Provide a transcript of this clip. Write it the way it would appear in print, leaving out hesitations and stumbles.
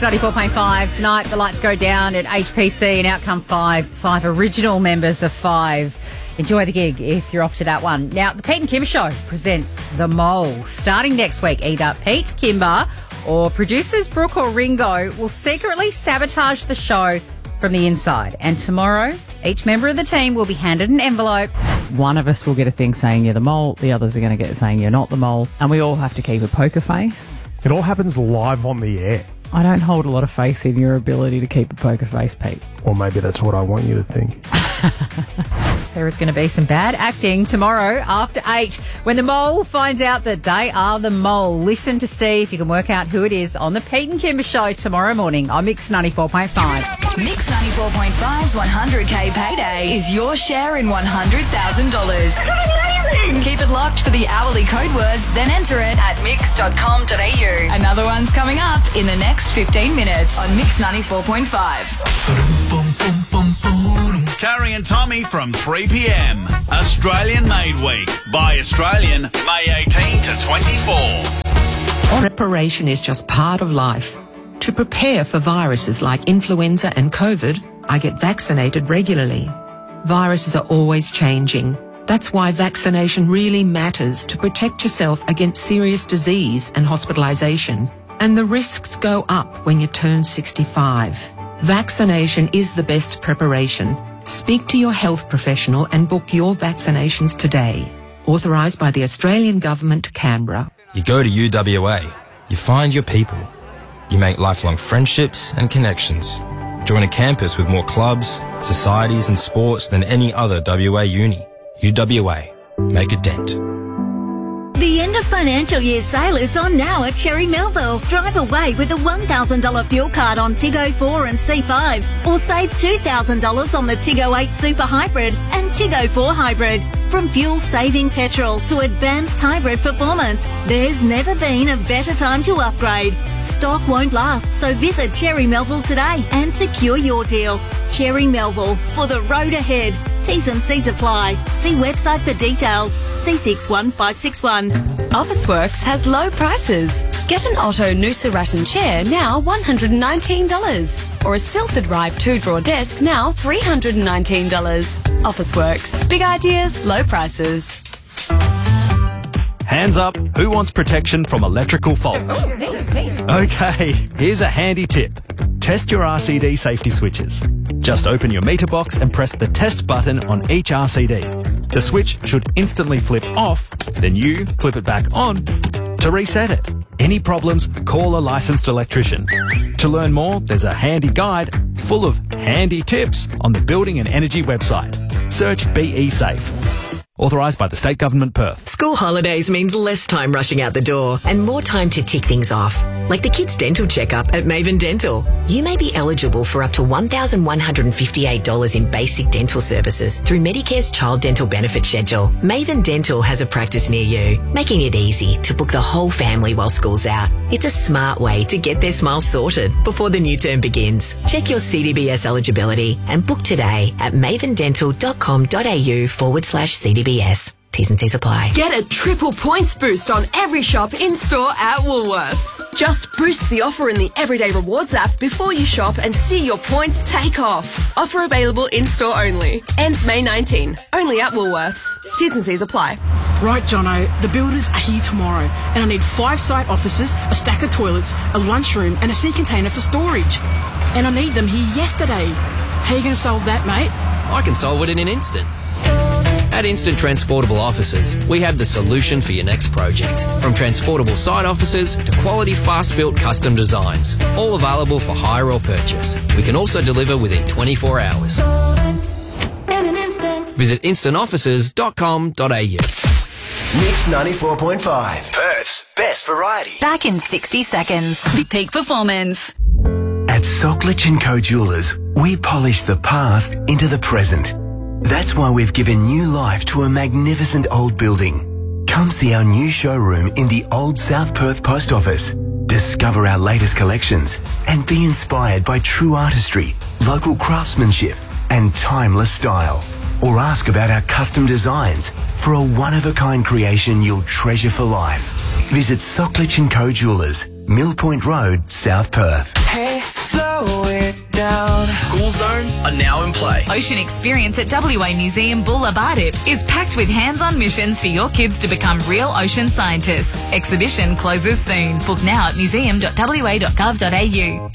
94.5. Tonight, the lights go down at HPC and out come five original members of Five. Enjoy the gig if you're off to that one. Now, the Pete and Kimber Show presents The Mole. Starting next week, either Pete, Kimber, or producers Brooke or Ringo will secretly sabotage the show from the inside. And tomorrow, each member of the team will be handed an envelope. One of us will get a thing saying you're the mole, the others are going to get saying you're not the mole, and we all have to keep a poker face. It all happens live on the air. I don't hold a lot of faith in your ability to keep a poker face, Pete. Or maybe that's what I want you to think. There is going to be some bad acting tomorrow after 8 when the mole finds out that they are the mole. Listen to see if you can work out who it is on the Pete and Kimber Show tomorrow morning on Mix 94.5. Mix 94.5's 100K payday is your share in $100,000. Keep it locked for the hourly code words, then enter it at mix.com.au. Another one's coming up in the next 15 minutes on Mix 94.5. Carrie and Tommy from 3 p.m. Australian Made Week by Australian, May 18 to 24. Preparation is just part of life. To prepare for viruses like influenza and COVID, I get vaccinated regularly. Viruses are always changing. That's why vaccination really matters to protect yourself against serious disease and hospitalisation. And the risks go up when you turn 65. Vaccination is the best preparation. Speak to your health professional and book your vaccinations today. Authorised by the Australian Government, Canberra. You go to UWA. You find your people. You make lifelong friendships and connections. Join a campus with more clubs, societies and sports than any other WA uni. UWA. Make a dent. The end of financial year sale is on now at Cherry Melville. Drive away with a $1,000 fuel card on Tiggo 4 and C5, or save $2,000 on the Tiggo 8 Super Hybrid and Tiggo 4 Hybrid. From fuel-saving petrol to advanced hybrid performance, there's never been a better time to upgrade. Stock won't last, so visit Cherry Melville today and secure your deal. Cherry Melville, for the road ahead. T's and C's apply. See website for details. C61561. Officeworks has low prices. Get an Otto Noosa Rattan chair now $119. Or a Stilford Ribe 2-drawer desk now $319. Officeworks. Big ideas, low prices. Hands up, who wants protection from electrical faults? Okay, here's a handy tip. Test your RCD safety switches. Just open your meter box and press the test button on each RCD. The switch should instantly flip off, then you flip it back on to reset it. Any problems, call a licensed electrician. To learn more, there's a handy guide full of handy tips on the Building and Energy website. Search BE Safe. Authorised by the State Government, Perth. School holidays means less time rushing out the door and more time to tick things off. Like the kids' dental checkup at Maven Dental. You may be eligible for up to $1,158 in basic dental services through Medicare's Child Dental Benefit Schedule. Maven Dental has a practice near you, making it easy to book the whole family while school's out. It's a smart way to get their smiles sorted before the new term begins. Check your CDBS eligibility and book today at mavendental.com.au/CDBS. T's and C's apply. Get a triple points boost on every shop in-store at Woolworths. Just boost the offer in the Everyday Rewards app before you shop and see your points take off. Offer available in-store only. Ends May 19. Only at Woolworths. T's and C's apply. Right, Jono, the builders are here tomorrow and I need 5 site offices, a stack of toilets, a lunchroom and a sea container for storage. And I need them here yesterday. How are you going to solve that, mate? I can solve it in an instant. At Instant Transportable Offices, we have the solution for your next project. From transportable site offices to quality fast-built custom designs, all available for hire or purchase. We can also deliver within 24 hours. Visit instantoffices.com.au. Mix 94.5. Perth's best variety. Back in 60 seconds. Peak performance. At Socklich & Co Jewellers, we polish the past into the present. That's why we've given new life to a magnificent old building. Come see our new showroom in the old South Perth Post Office. Discover our latest collections and be inspired by true artistry, local craftsmanship and timeless style. Or ask about our custom designs for a one-of-a-kind creation you'll treasure for life. Visit Socklich & Co Jewellers, Mill Point Road, South Perth. Hey, slow it down. School zones are now in play. Ocean Experience at WA Museum Bullabardip is packed with hands-on missions for your kids to become real ocean scientists. Exhibition closes soon. Book now at museum.wa.gov.au.